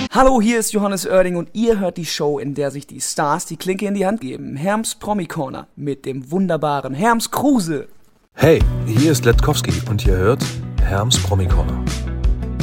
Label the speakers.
Speaker 1: Hallo, hier ist Johannes Oerding und ihr hört die Show, in der sich die Stars die Klinke in die Hand geben. Herms Promi-Corner mit dem wunderbaren Herms Kruse.
Speaker 2: Hey, hier ist Letkowski und ihr hört Herms Promi-Corner.